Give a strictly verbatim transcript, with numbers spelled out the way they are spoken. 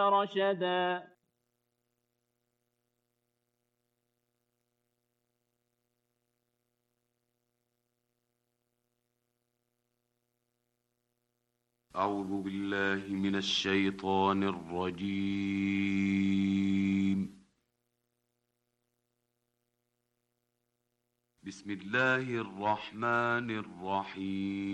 رشدا أعوذ بالله من الشيطان الرجيم. بسم الله الرحمن الرحيم.